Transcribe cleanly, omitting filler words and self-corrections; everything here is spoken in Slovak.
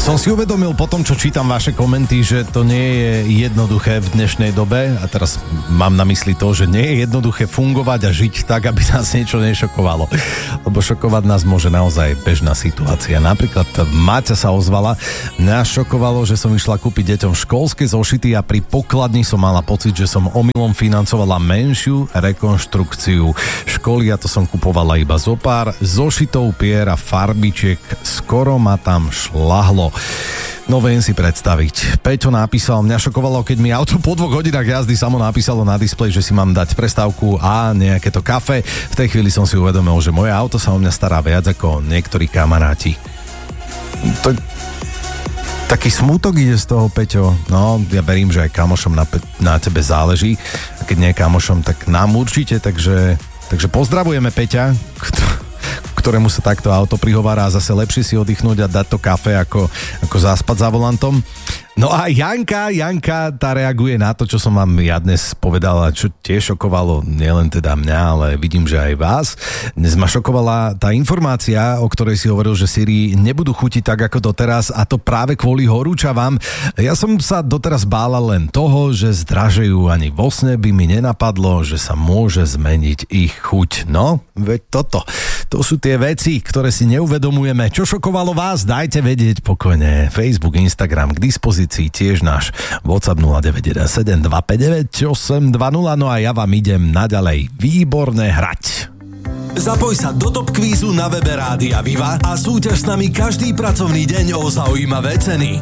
Som si uvedomil po tom, čo čítam vaše komenty, že to nie je jednoduché v dnešnej dobe a teraz mám na mysli to, že nie je jednoduché fungovať a žiť tak, aby nás niečo nešokovalo. Lebo šokovať nás môže naozaj bežná situácia. Napríklad Máťa sa ozvala, mňa šokovalo, že som išla kúpiť deťom školské zošity a pri pokladni som mala pocit, že som omylom financovala menšiu rekonštrukciu školy a to som kupovala iba zo pár zošitov, pier a farbičiek. Skoro ma tam šlahlo. No viem si predstaviť. Peťo napísal, mňa šokovalo, keď mi auto po 2 hodinách jazdy samo napísalo na displej, že si mám dať prestávku a nejaké to kafe. V tej chvíli som si uvedomil, že moje auto sa o mňa stará viac ako niektorí kamaráti. Taký smútok ide z toho, Peťo. No, ja verím, že aj kamošom na tebe záleží. A keď nie kamošom, tak nám určite. Takže pozdravujeme Peťa, ktorému sa takto auto prihovára a zase lepšie si oddychnúť a dať to kafe ako zaspať za volantom. No a Janka, tá reaguje na to, čo som vám ja dnes povedala, čo tiež šokovalo nielen teda mňa, ale vidím, že aj vás. Dnes ma šokovala tá informácia, o ktorej si hovoril, že Syrii nebudú chutiť tak ako doteraz a to práve kvôli horúčavám. Ja som sa doteraz bála len toho, že zdražejú, ani vo sne by mi nenapadlo, že sa môže zmeniť ich chuť. No, veď to sú tie veci, ktoré si neuvedomujeme. Čo šokovalo vás? Dajte vedieť pokojne. Facebook, Instagram k dispozícii, tiež náš WhatsApp 0917 259 820. No a ja vám idem naďalej výborné hrať. Zapoj sa do Top Kvízu na webe Rádia Viva a súťaž s nami každý pracovný deň o zaujímavé ceny.